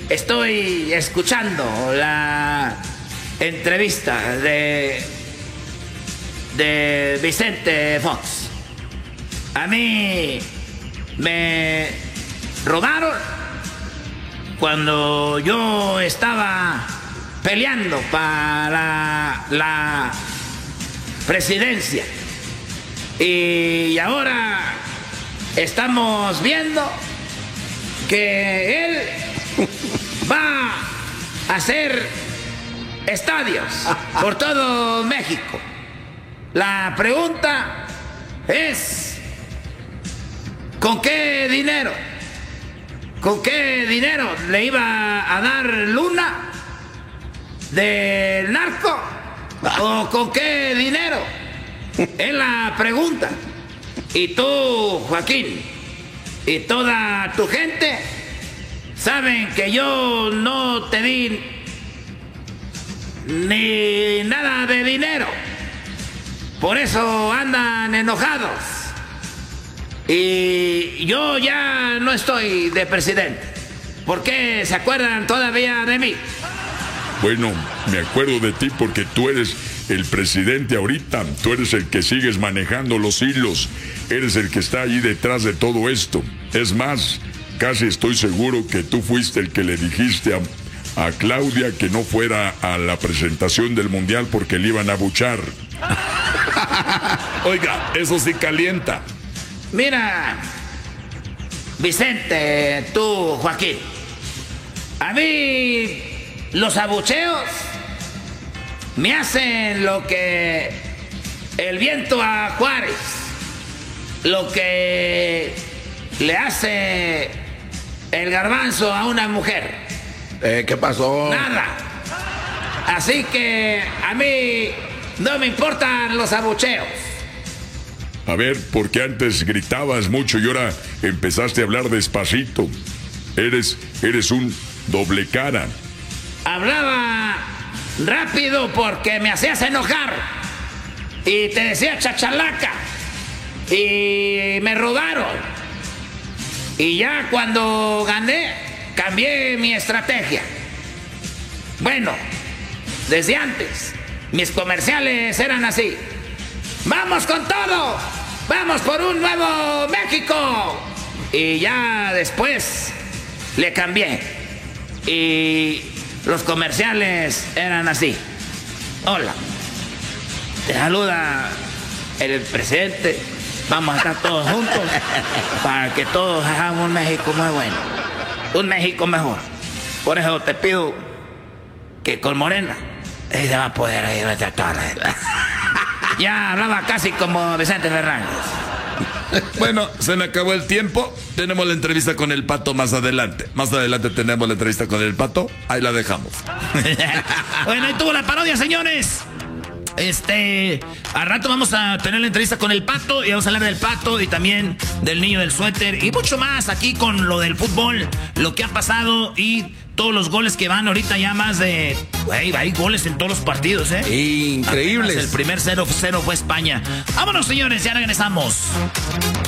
estoy escuchando la entrevista de Vicente Fox. A mí me robaron cuando yo estaba peleando para la presidencia. Y ahora estamos viendo que él va a hacer estadios por todo México. La pregunta es, ¿con qué dinero? ¿Con qué dinero le iba a dar Luna del narco? ¿O con qué dinero? Es la pregunta. Y tú, Joaquín, y toda tu gente saben que yo no te di ni nada de dinero. Por eso andan enojados. Y yo ya no estoy de presidente. ¿Por qué se acuerdan todavía de mí? Bueno, me acuerdo de ti porque tú eres el presidente ahorita. Tú eres el que sigues manejando los hilos. Eres el que está ahí detrás de todo esto. Es más, casi estoy seguro que tú fuiste el que le dijiste a Claudia que no fuera a la presentación del Mundial porque le iban a abuchar. Oiga, eso sí calienta. Mira, Vicente, tú, Joaquín, a mí los abucheos me hacen lo que el viento a Juárez, lo que le hace el garbanzo a una mujer. ¿Qué pasó? Nada. Así que a mí no me importan los abucheos. A ver, porque antes gritabas mucho y ahora empezaste a hablar despacito. Eres un doble cara. Hablaba rápido porque me hacías enojar. Y te decía chachalaca. Y me robaron. Y ya cuando gané, cambié mi estrategia. Bueno, desde antes, mis comerciales eran así. ¡Vamos con todo! ¡Vamos por un nuevo México! Y ya después le cambié. Y los comerciales eran así. Hola, te saluda el presidente. Vamos a estar todos juntos para que todos hagamos un México muy bueno. Un México mejor. Por eso te pido que con Morena ella va a poder ir a tratar. Ya hablaba casi como Vicente Fernández. Bueno, se me acabó el tiempo. Tenemos la entrevista con el Pato más adelante. Más adelante tenemos la entrevista con el Pato. Ahí la dejamos. Bueno, ahí tuvo la parodia, señores. Al rato vamos a tener la entrevista con el Pato y vamos a hablar del Pato y también del niño del suéter y mucho más aquí con lo del fútbol, lo que ha pasado y todos los goles que van ahorita ya más de... Güey, hay goles en todos los partidos, Increíbles. El primer 0-0 fue España. Vámonos, señores, ya regresamos.